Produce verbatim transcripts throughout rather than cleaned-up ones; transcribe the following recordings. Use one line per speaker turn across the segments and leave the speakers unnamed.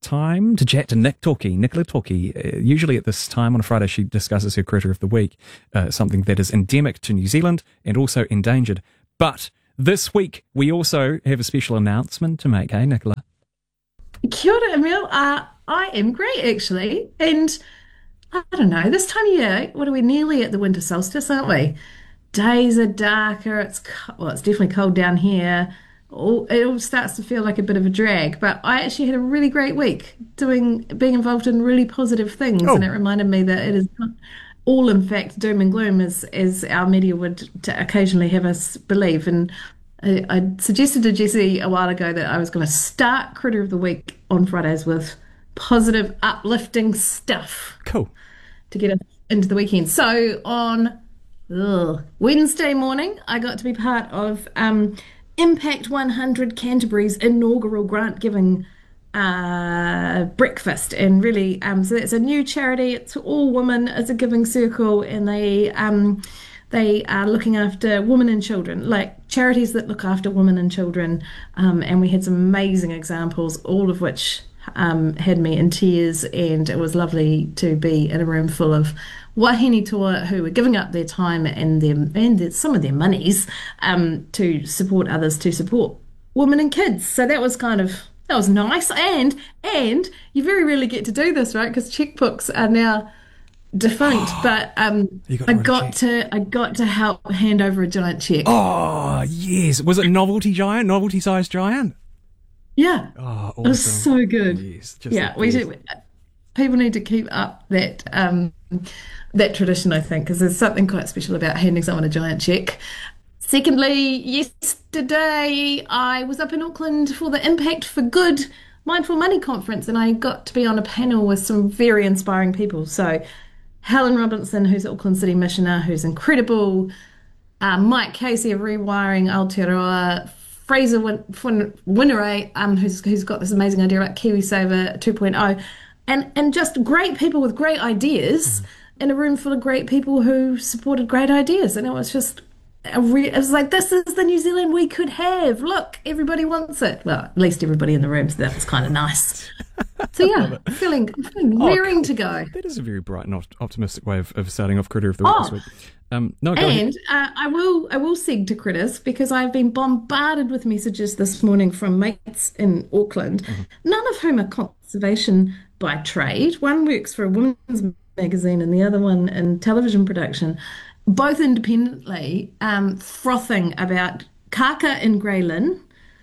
time to chat to Nick Toki, Nicola Toki. Uh, usually at this time on a Friday, she discusses her Critter of the Week, uh, something that is endemic to New Zealand and also endangered. But this week, we also have a special announcement to make, hey, Nicola?
Kia ora, Emil. Uh, I am great, actually. And I don't know, this time of year, what are we, nearly at the winter solstice, aren't we? Days are darker. It's co- well, it's definitely cold down here. All, it all starts to feel like a bit of a drag. But I actually had a really great week doing, being involved in really positive things,
Oh.
and it reminded me that it is not all, in fact, doom and gloom, as as our media would to occasionally have us believe. And I, I suggested to Jesse a while ago that I was going to start Critter of the Week on Fridays with positive, uplifting stuff
Cool.
to get us into the weekend. So on ugh, Wednesday morning, I got to be part of um, Impact one hundred Canterbury's inaugural grant giving uh, breakfast, and really, um, so it's a new charity. It's all women. It's a giving circle, and they um, they are looking after women and children, like charities that look after women and children. Um, and we had some amazing examples, all of which um, had me in tears, and it was lovely to be in a room full of wahine toa who were giving up their time and their and their, some of their monies um, to support others, to support women and kids. So that was kind of that was nice, and and you very rarely get to do this, right? Because checkbooks are now defunct. But um,
You got
I
to write a
got
check.
to I got to help hand over a giant check.
Oh, yes. Was it novelty giant, novelty-sized giant?
Yeah,
Oh, awesome.
it was so good.
Yes, just
Yeah,
the
we
best.
should, people need to keep up that um, that tradition, I think, because there's something quite special about handing someone a giant check. Secondly, yesterday I was up in Auckland for the Impact for Good Mindful Money Conference, and I got to be on a panel with some very inspiring people. So Helen Robinson, who's Auckland City Missioner, who's incredible, uh, Mike Casey of Rewiring Aotearoa, Fraser Win- Win- Winneray, um, who's, who's got this amazing idea about KiwiSaver two point oh, and, and just great people with great ideas in a room full of great people who supported great ideas. And it was just, a re- it was like, this is the New Zealand we could have. Look, everybody wants it. Well, at least everybody in the room, so that was kind of nice. So yeah, feeling, feeling
Oh,
raring
cool.
to go.
That is a very bright and opt- optimistic way of, of starting off Critter of the Week
Oh.
this week. Um, no, go ahead.
And uh, I will I will seg to critters, because I've been bombarded with messages this morning from mates in Auckland,
Mm-hmm.
none of whom are conservation by trade. One works for a women's magazine and the other one in television production, both independently, um, frothing about kaka in Greylin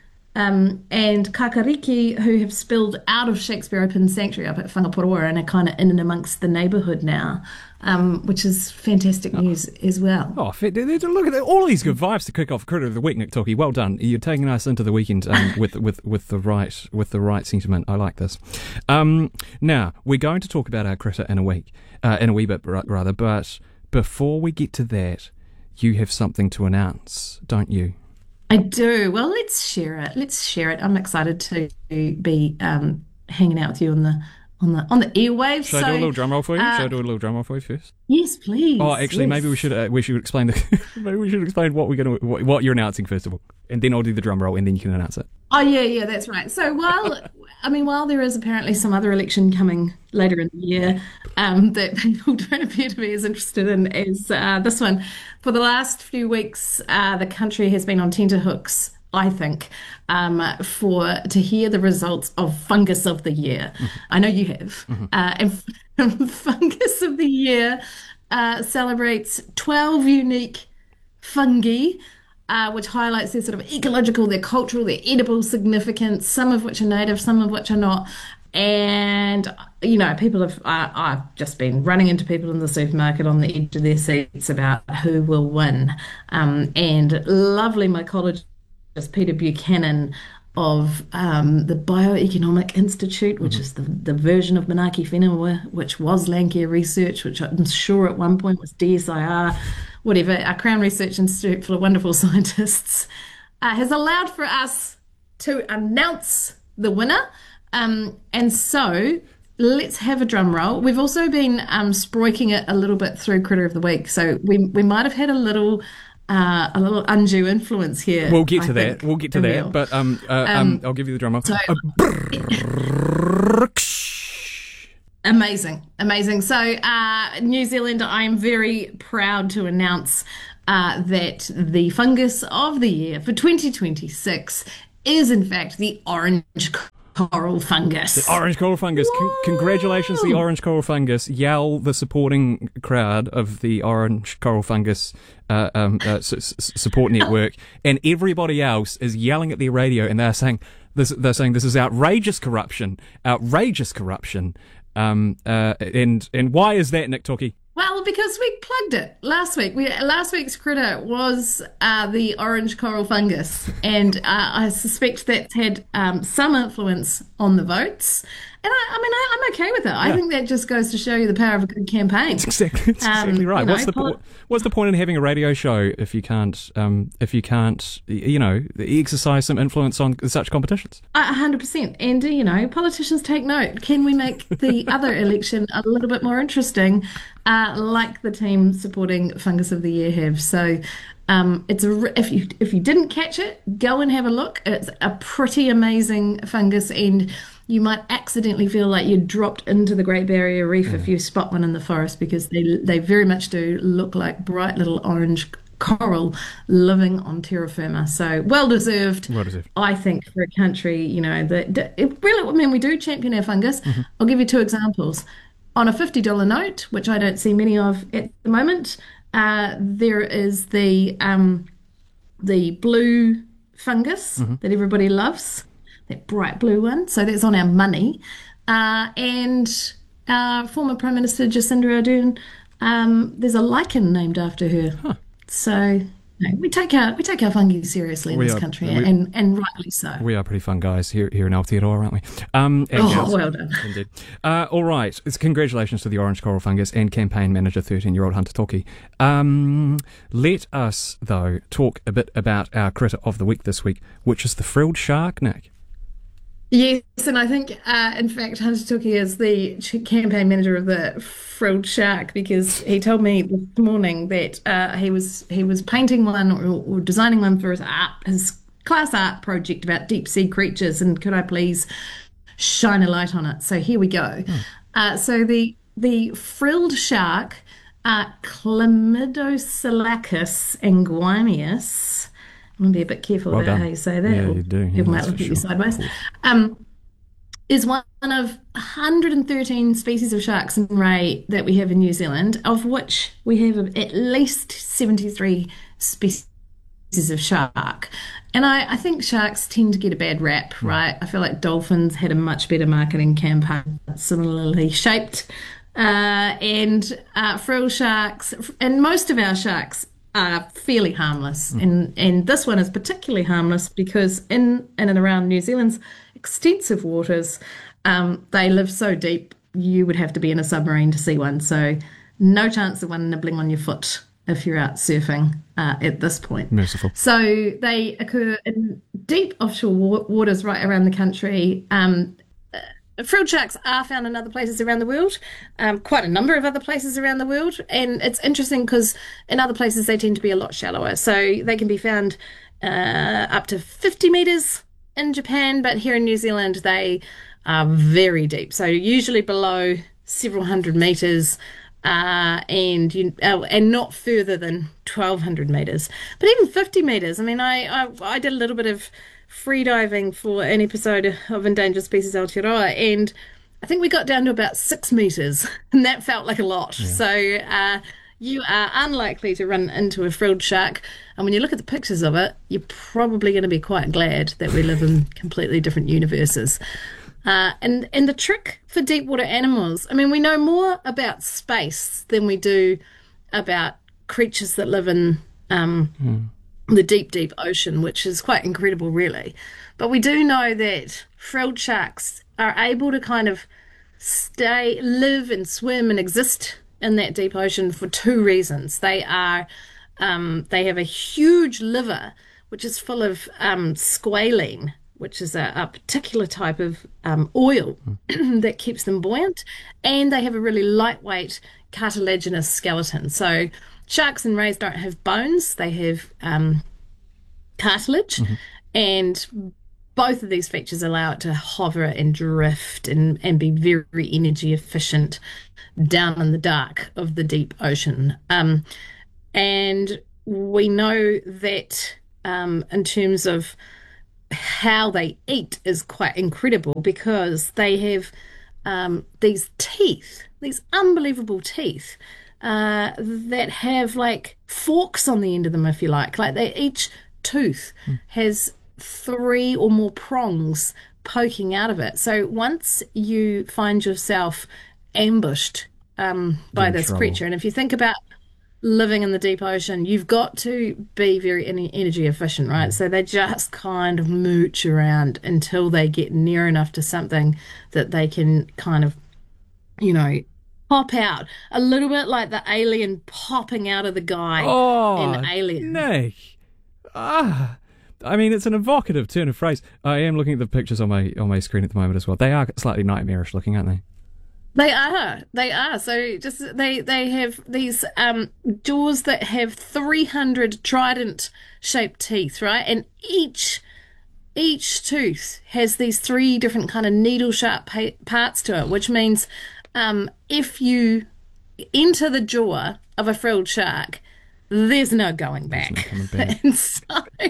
um, and kakariki, who have spilled out of Shakespeare Open Sanctuary up at Whangaporoa and are kind of in and amongst the neighbourhood now, um, which is fantastic news as well.
Oh, fit- look at that. All these good vibes to kick off Critter of the Week, Nick Toki. Well done. You're taking us into the weekend um, with with with the right with the right sentiment. I like this. Um, now we're going to talk about our critter in a week, uh, in a wee bit ra- rather. But before we get to that, you have something to announce, don't you?
I do. Well, let's share it. Let's share it. I'm excited to be um, hanging out with you on the on the on the airwaves.
Should
so,
I do a little drum roll for you?
uh,
Should I do a little drum roll for you first?
Yes, please.
Oh, actually,
yes.
maybe we should uh, we should explain the maybe we should explain what we're gonna what, what you're announcing first of all, and then I'll do the drum roll, and then you can announce it.
Oh, yeah, yeah, that's right. So while, I mean, while there is apparently some other election coming later in the year um, that people don't appear to be as interested in as uh, this one, for the last few weeks, uh, the country has been on tenterhooks, I think, um, for to hear the results of Fungus of the Year.
Mm-hmm.
I know you have.
Mm-hmm.
Uh, and Fungus of the Year uh, celebrates twelve unique fungi, uh, which highlights their sort of ecological, their cultural, their edible significance, some of which are native, some of which are not. And, you know, people have, uh, I've just been running into people in the supermarket on the edge of their seats about who will win. Um, and lovely mycologist Peter Buchanan of um, the Bioeconomic Institute, which mm-hmm. is the, the version of Manaki Whenua, which was Landcare Research, which I'm sure at one point was D S I R, whatever, our Crown Research Institute full of wonderful scientists, uh, has allowed for us to announce the winner. Um, and so let's have a drum roll. We've also been um, sproiking it a little bit through Critter of the Week, so we we might have had a little uh, a little undue influence here.
We'll get to
I
that.
think,
We'll get to
Emil.
that. But um, uh, um,
Um,
I'll give you the drum roll.
So,
Uh,
Amazing, amazing. So, uh, New Zealand, I am very proud to announce uh, that the fungus of the year for twenty twenty-six is, in fact, the orange coral fungus.
The orange coral fungus. Con- congratulations, the orange coral fungus. Yell the supporting crowd of the orange coral fungus uh, um, uh, s- s- support network, and everybody else is yelling at their radio, and they're saying this. They're saying this is outrageous corruption. Outrageous corruption. Um, uh, and and why is that, Nick Toki?
Well, because we plugged it last week. We last week's critter was uh, the orange coral fungus, and uh, I suspect that's had um, some influence on the votes. And I, I mean, I, I'm okay with it. I
Yeah.
think that just goes to show you the power of a good campaign.
That's exactly, that's exactly
Um,
right.
you know,
what's the
poli-
po- what's the point in having a radio show if you can't um, if you can't y- you know exercise some influence on such competitions?
A hundred percent. And, uh, you know, politicians take note. Can we make the other election a little bit more interesting, uh, like the team supporting Fungus of the Year have? So um, it's a, re- if you if you didn't catch it, go and have a look. It's a pretty amazing fungus, and you might accidentally feel like you dropped into the Great Barrier Reef if you spot one in the forest, because they they very much do look like bright little orange coral living on terra firma. So well deserved,
Well deserved.
I think, for a country, you know, that that- it really, I mean, we do champion our fungus. I'll give you two examples. On a fifty dollar note, which I don't see many of at the moment, uh, there is the um, the blue fungus that everybody loves, that bright blue one. So that's on our money. Uh, and uh, former Prime Minister Jacinda Ardern, um, there's a lichen named after her. So no, we take our we take our fungi seriously in
We
this
are-
country,
we-
and, and rightly so.
We are pretty fun guys here here in Aotearoa, aren't we? Um, and
Oh,
gals.
well done.
Indeed. Uh, all right. It's congratulations to the orange coral fungus and campaign manager, thirteen-year-old Hunter Toki. Um, let us, though, talk a bit about our critter of the week this week, which is the frilled shark, Nick.
Yes, and I think, uh, in fact, Hunter Tuki is the ch- campaign manager of the Frilled Shark, because he told me this morning that uh, he was he was painting one or, or designing one for his art, his class art project about deep sea creatures, and could I please shine a light on it? So here we go. Uh, so the the frilled shark, uh, Chlamydococcus anguineus. I'm going to be a bit careful
Well
about
done.
how you say that.
Yeah,
or
you do. Yeah,
People might
that's
look
for
at you
sure.
sideways. Um, is one of one hundred thirteen species of sharks and ray that we have in New Zealand, of which we have at least seventy-three species of shark. And I, I think sharks tend to get a bad rap, right? I feel like dolphins had a much better marketing campaign, similarly shaped. Uh, and uh, frill sharks, and most of our sharks are fairly harmless. And, and this one is particularly harmless because in, in and around New Zealand's extensive waters, um, they live so deep, you would have to be in a submarine to see one. So no chance of one nibbling on your foot if you're out surfing uh, at this point.
Merciful.
So they occur in deep offshore wa- waters right around the country. Um, Frilled sharks are found in other places around the world, um, quite a number of other places around the world. And it's interesting because in other places they tend to be a lot shallower. So they can be found uh, up to fifty metres in Japan, but here in New Zealand they are very deep. So usually below several hundred metres. Uh, and you, uh, and not further than twelve hundred metres, but even fifty metres. I mean, I, I I did a little bit of free diving for an episode of Endangered Species Aotearoa, and I think we got down to about six metres, and that felt like a lot. Yeah. So uh, you are unlikely to run into a frilled shark, and when you look at the pictures of it, you're probably going to be quite glad that we live in completely different universes. Uh, and, and the trick for deep water animals, I mean, we know more about space than we do about creatures that live in um, mm. the deep, deep ocean, which is quite incredible, really. But we do know that frilled sharks are able to kind of stay, live and swim and exist in that deep ocean for two reasons. They are, um, they have a huge liver, which is full of um, squalene, which is a, a particular type of um, oil mm. that keeps them buoyant, and they have a really lightweight cartilaginous skeleton. So sharks and rays don't have bones, they have um, cartilage, mm-hmm. and both of these features allow it to hover and drift and, and be very energy efficient down in the dark of the deep ocean. Um, and we know that um, in terms of how they eat is quite incredible, because they have um, these teeth, these unbelievable teeth uh, that have like forks on the end of them, if you like. Like they, each tooth mm. has three or more prongs poking out of it. So once you find yourself ambushed um, by this trouble. creature, and if you think about living in the deep ocean, you've got to be very energy efficient, right? So they just kind of mooch around until they get near enough to something that they can kind of, you know, pop out. A little bit like the alien popping out of the guy
oh,
in Alien.
Nick. Ah. I mean, it's an evocative turn of phrase. I am looking at the pictures on my on my screen at the moment as well. They are slightly nightmarish looking, aren't they?
They are. They are. So just they they have these um, jaws that have three hundred trident-shaped teeth, right? And each each tooth has these three different kind of needle-sharp pa- parts to it, which means um, if you enter the jaw of a frilled shark, there's no going back.
No coming back.
And so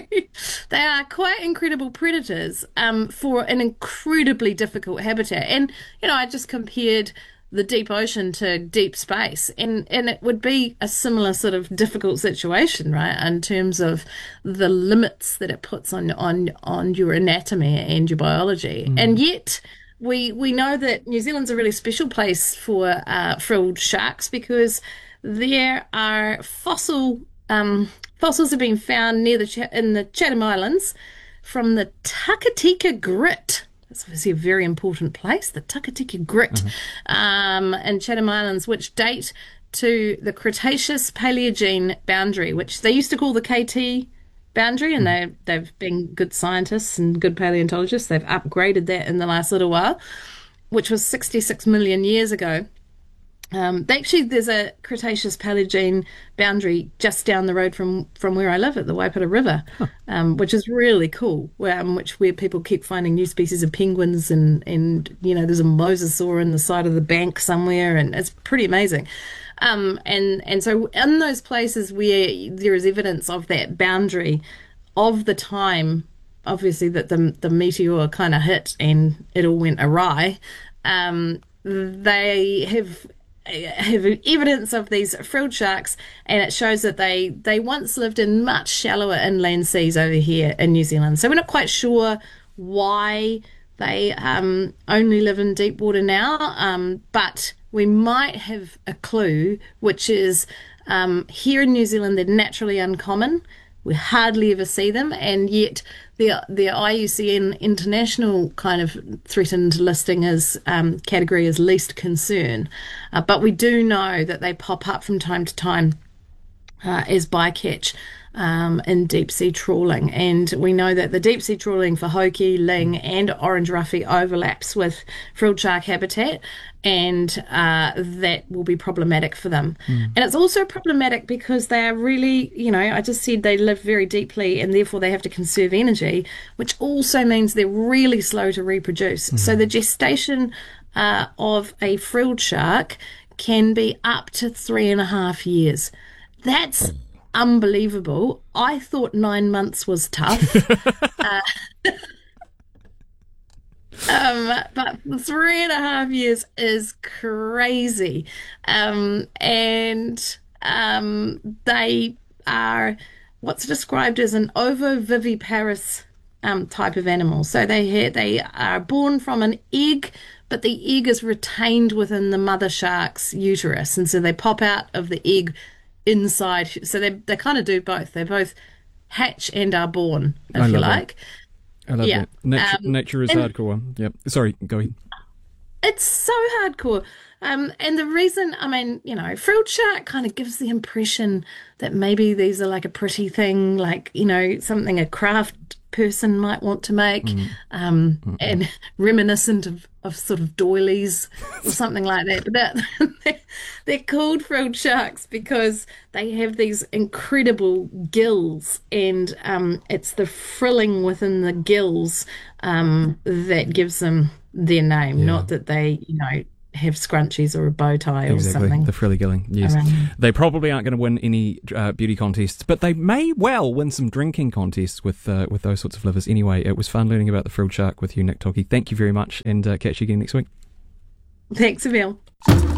they are quite incredible predators um, for an incredibly difficult habitat. And, you know, I just compared the deep ocean to deep space, and, and it would be a similar sort of difficult situation, right, in terms of the limits that it puts on on, on your anatomy and your biology. Mm. And yet we, we know that New Zealand's a really special place for uh, frilled sharks, because there are fossil um, fossils have been found near the Ch- in the Chatham Islands from the Takatika Grit. That's obviously a very important place, the Takatika Grit, mm-hmm. um, in Chatham Islands, which date to the Cretaceous Paleogene boundary, which they used to call the K T boundary, and mm-hmm. they they've been good scientists and good paleontologists. They've upgraded that in the last little while, which was sixty-six million years ago. Um, they actually, there's a Cretaceous Paleogene boundary just down the road from, from where I live at the Waipara River, huh. um, which is really cool, where, um, which where people keep finding new species of penguins, and, and you know, there's a mosasaur in the side of the bank somewhere, and it's pretty amazing. Um, and, and so in those places where there is evidence of that boundary of the time, obviously, that the, the meteor kind of hit and it all went awry, um, they have... have evidence of these frilled sharks, and it shows that they they once lived in much shallower inland seas over here in New Zealand. So we're not quite sure why they um, only live in deep water now, um, but we might have a clue, which is um, here in New Zealand they're naturally uncommon. We hardly ever see them, and yet the the I U C N international kind of threatened listing is um, category is least concern. Uh, but we do know that they pop up from time to time uh, as bycatch um, in deep sea trawling, and we know that the deep sea trawling for hoki, ling, and orange roughy overlaps with frilled shark habitat, and uh, that will be problematic for them. Mm. And it's also problematic because they are really, you know, I just said they live very deeply, and therefore they have to conserve energy, which also means they're really slow to reproduce. Mm. So the gestation uh, of a frilled shark can be up to three and a half years. That's unbelievable. I thought nine months was tough. uh, Um, but three and a half years is crazy. Um, and um, they are what's described as an ovoviviparous um, type of animal. So they ha- they are born from an egg, but the egg is retained within the mother shark's uterus. And so they pop out of the egg inside. So they, they kind of do both. They both hatch and are born, if
I
you
love
like.
It. I love
yeah.
it. Nature,
um,
nature is hardcore. Yep. Sorry, go ahead.
It's so hardcore. Um, and the reason, I mean, you know, frilled shark kind of gives the impression that maybe these are like a pretty thing, like, you know, something a craft person might want to make,
Mm.
um,
Mm-mm.
and reminiscent of, of sort of doilies or something like that. But that, they're, they're called frilled sharks because they have these incredible gills, and um, it's the frilling within the gills um, that gives them their name,
Yeah.
not that they, you know, have scrunchies or a bow tie or
Exactly,
something.
the frilly gilling, yes.
around.
They probably aren't going to win any uh, beauty contests, but they may well win some drinking contests with uh, with those sorts of livers. Anyway, it was fun learning about the frilled shark with you, Nick Toki. Thank you very much, and uh, catch you again next week.
Thanks, Emil.